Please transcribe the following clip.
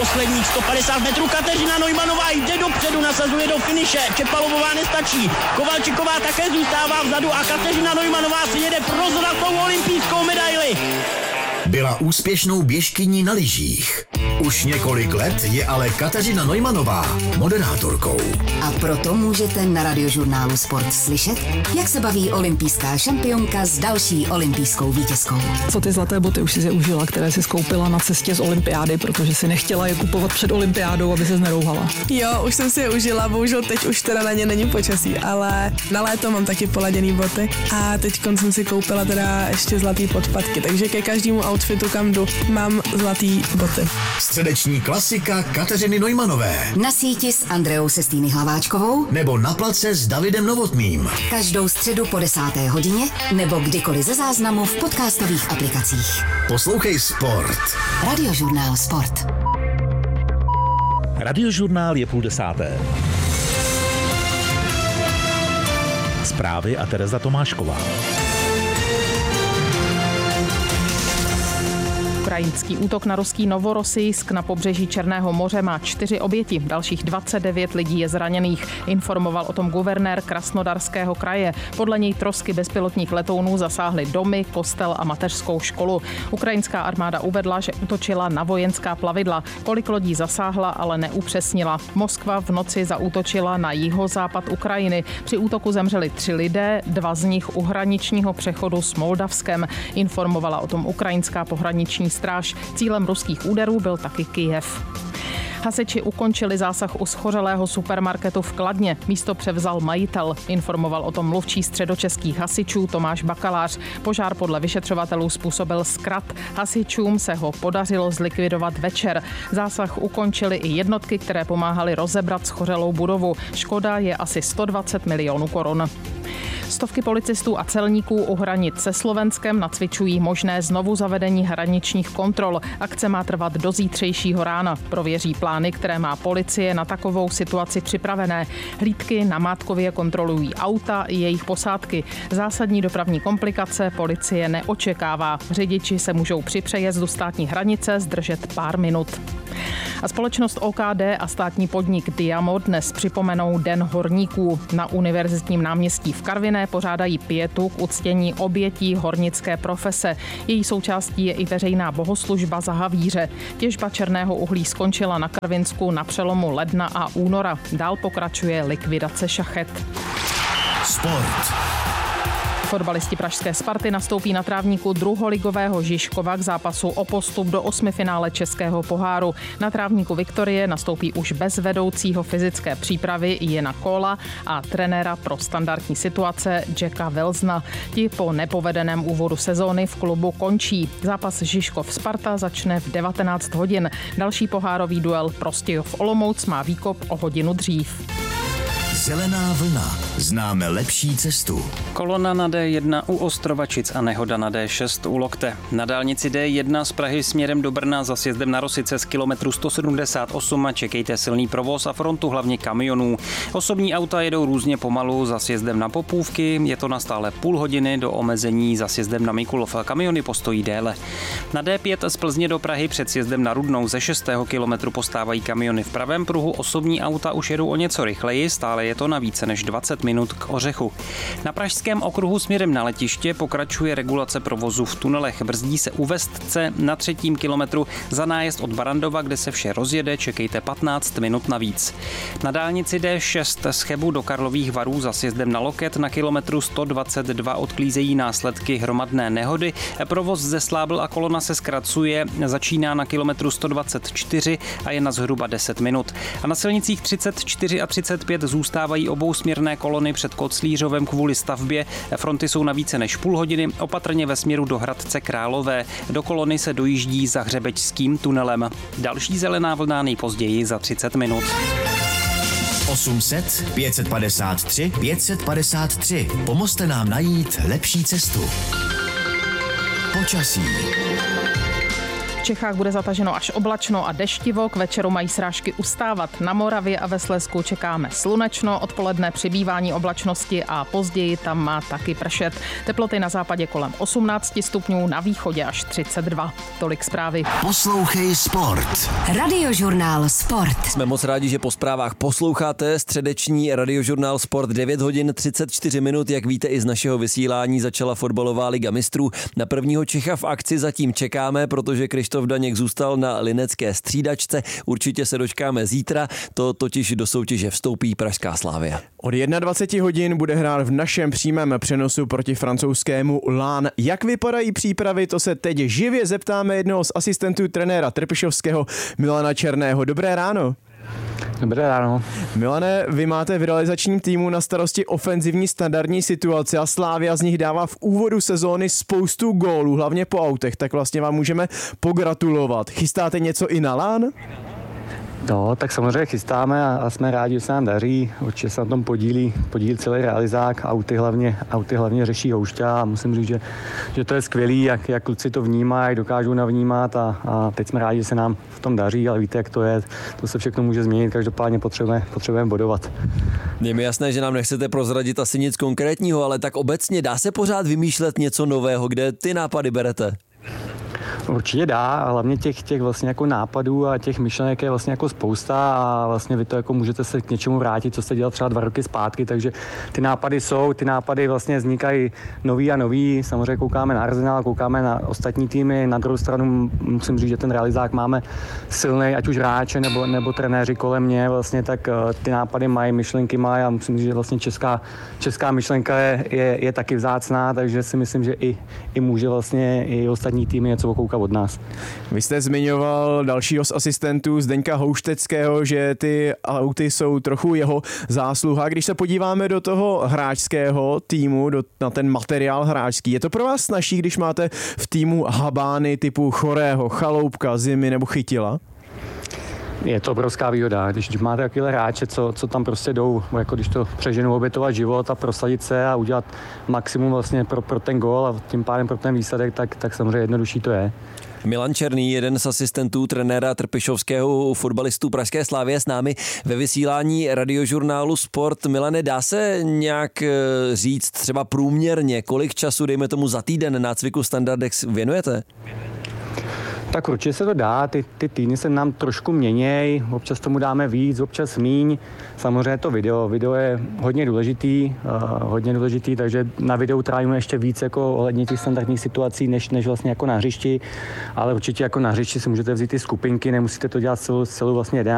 posledních 150 metrů. Kateřina Neumannová jde dopředu, nasazuje do finiše. Čepalovová nestačí. Kovalčiková také zůstává vzadu a Kateřina Neumannová si jede pro zlatou olympijskou medaili. Byla úspěšnou běžkyní na lyžích. Už několik let je ale Kateřina Neumannová moderátorkou. A proto můžete na Radiožurnálu Sport slyšet, jak se baví olympijská šampionka s další olympijskou vítězkou. Co ty zlaté boty už si je užila, které si skoupila na cestě z olympiády, protože si nechtěla je kupovat před olympiádou, aby se nerouhala? Jo, už jsem si je užila, bohužel teď už teda na ně není počasí, ale na léto mám taky poladěný boty a teď jsem si koupila teda ještě zlatý podpatky, takže ke každému outfitu, kam jdu, mám zlatý boty. Středeční klasika Kateřiny Neumannové. Na síti s Andreou Sestýny Hlaváčkovou Nebo na place s Davidem Novotným. každou středu po 10. hodině nebo kdykoliv ze záznamu v podcastových aplikacích. Poslouchej Sport. Radiožurnál Sport. Radiožurnál je 9:30. Zprávy a Tereza Tomášková. Ukrajinský útok na ruský Novorossijsk na pobřeží Černého moře má 4 oběti, dalších 29 lidí je zraněných, informoval o tom guvernér Krasnodarského kraje. Podle něj trosky bezpilotních letounů zasáhly domy, kostel a mateřskou školu. Ukrajinská armáda uvedla, že útočila na vojenská plavidla. Kolik lodí zasáhla, ale neupřesnila. Moskva v noci zaútočila na jihozápad Ukrajiny. Při útoku zemřeli 3 lidé, 2 z nich u hraničního přechodu s Moldavskem. Informovala o tom ukrajinská pohraniční stráž. Cílem ruských úderů byl taky Kyjev. Hasiči ukončili zásah u schořelého supermarketu v Kladně. Místo převzal majitel. Informoval o tom mluvčí středočeských hasičů Tomáš Bakalář. Požár podle vyšetřovatelů způsobil zkrat. Hasičům se ho podařilo zlikvidovat večer. Zásah ukončili i jednotky, které pomáhaly rozebrat schořelou budovu. Škoda je asi 120 milionů korun. Stovky policistů a celníků u hranic se Slovenskem nacvičují možné znovu zavedení hraničních kontrol. Akce má trvat do zítřejšího rána. Prověří plány, které má policie na takovou situaci připravené. Hlídky namátkově kontrolují auta i jejich posádky. Zásadní dopravní komplikace policie neočekává. Řidiči se můžou při přejezdu státní hranice zdržet pár minut. A společnost OKD a státní podnik Diamo dnes připomenou Den horníků. Na Univerzitním náměstí v Karviné pořádají pietu k uctění obětí hornické profese. Její součástí je i veřejná bohoslužba za havíře. Těžba černého uhlí skončila na Karvinsku na přelomu ledna a února. Dál pokračuje likvidace šachet. Sport. Fotbalisti pražské Sparty nastoupí na trávníku druholigového Žižkova k zápasu o postup do 8finále Českého poháru. Na trávníku Viktorie nastoupí už bez vedoucího fyzické přípravy Jena Kola a trenéra pro standardní situace Jacka Velzna. Ti po nepovedeném úvodu sezóny v klubu končí. Zápas Žižkov-Sparta začne v 19 hodin. Další pohárový duel Prostějov-Olomouc má výkop o hodinu dřív. Zelená vlna. Známe lepší cestu. Kolona na D1 u Ostrovačic a nehoda na D6 u Lokte. Na dálnici D1 z Prahy směrem do Brna za sjezdem na Rosice z kilometru 178 čekejte silný provoz a frontu hlavně kamionů. Osobní auta jedou různě pomalu za sjezdem na Popůvky, je to na stále půl hodiny do omezení za sjezdem na Mikulov. Kamiony postojí déle. Na D5 z Plzně do Prahy před sjezdem na Rudnou ze 6. kilometru postávají kamiony v pravém pruhu, osobní auta už jedou o něco rychleji, stále je to na více než 20 minut k Ořechu. Na pražském okruhu směrem na letiště pokračuje regulace provozu v tunelech. Brzdí se u Vestce na 3. kilometru za nájezd od Barandova, kde se vše rozjede, čekejte 15 minut navíc. Na dálnici D6 z Chebu do Karlových Varů za sjezdem na Loket na kilometru 122 odklízejí následky hromadné nehody. Provoz ze Slábl a kolona se zkracuje, začíná na kilometru 124 a je na zhruba 10 minut. A na silnicích 34 a 35 zůstávají obousměrné kolony před Koclířovem kvůli stavbě. Fronty jsou na více než půl hodiny, opatrně ve směru do Hradce Králové. Do kolony se dojíždí za Hřebečským tunelem. Další zelená vlna nejpozději za 30 minut. 800 553 553. Pomozte nám najít lepší cestu. Počasí. V Čechách bude zataženo až oblačno a deštivo, k večeru mají srážky ustávat. Na Moravě a ve Slezsku čekáme slunečno, odpoledne přibývání oblačnosti a později tam má taky pršet. Teploty na západě kolem 18 stupňů, na východě až 32. Tolik zprávy. Poslouchej sport. Radiožurnál Sport. Jsme moc rádi, že po zprávách posloucháte středeční Radiožurnál Sport. 9 hodin 34 minut, jak víte, i z našeho vysílání začala fotbalová liga mistrů. Na prvního Čecha v akci zatím čekáme, protože Krištof Daněk zůstal na linecké střídačce. Určitě se dočkáme zítra, to totiž do soutěže vstoupí pražská Slavia. Od 21 hodin bude hrát v našem přímém přenosu proti francouzskému Lán. Jak vypadají přípravy, to se teď živě zeptáme jednoho z asistentů trenéra Trpišovského, Milana Černého. Dobré ráno. Dobré ráno. Milane, vy máte v realizačním týmu na starosti ofenzivní standardní situace a Slavia z nich dává v úvodu sezóny spoustu gólů, hlavně po autech, tak vlastně vám můžeme pogratulovat. Chystáte něco i na Lán? No, tak samozřejmě chystáme a jsme rádi, že se nám daří. Určitě se na tom podílí celý realizák. Auty hlavně řeší Houšťa a musím říct, že to je skvělý, jak kluci to vnímají, dokážou navnímat a teď jsme rádi, že se nám v tom daří, ale víte, jak to je. To se všechno může změnit, každopádně potřebujeme bodovat. Je mi jasné, že nám nechcete prozradit asi nic konkrétního, ale tak obecně dá se pořád vymýšlet něco nového, kde ty nápady berete? Určitě dá a hlavně těch vlastně jako nápadů a těch myšlenek je vlastně jako spousta a vlastně vy to jako můžete se k něčemu vrátit, co jste dělal třeba 2 roky zpátky, takže ty nápady vlastně vznikají nový a nový. Samozřejmě koukáme na Arsenal, koukáme na ostatní týmy, na druhou stranu musím říct, že ten realizák máme silný, ať už hráče nebo trenéři kolem mě vlastně, tak ty nápady mají, myšlenky mají a musím říct, že vlastně česká myšlenka je taky vzácná, takže si myslím, že i může vlastně i ostatní týmy něco okoukat od nás. Vy jste zmiňoval dalšího z asistentů Zdeňka Houšteckého, že ty auty jsou trochu jeho zásluha. Když se podíváme do toho hráčského týmu, na ten materiál hráčský, je to pro vás snazší, když máte v týmu habány typu Chorého, Chaloupka, Zimy nebo Chytila? Je to obrovská výhoda, když máte takovýhle hráče, co tam prostě jdou, jako když to přeženou, obětovat život a prosadit se a udělat maximum vlastně pro ten gól a tím pádem pro ten výsledek, tak samozřejmě jednodušší to je. Milan Černý, jeden z asistentů trenéra Trpišovského, fotbalistů pražské Slavie, s námi ve vysílání Radiožurnálu Sport. Milane, dá se nějak říct třeba průměrně, kolik času, dejme tomu za týden, nácviku Standardex věnujete? Tak určitě se to dá, ty týdny se nám trošku měněj, občas tomu dáme víc, občas míň. Samozřejmě to video je hodně důležitý, takže na videu trávíme ještě víc jako ohledně těch standardních situací, než vlastně jako na hřišti, ale určitě jako na hřišti si můžete vzít ty skupinky, nemusíte to dělat celou vlastně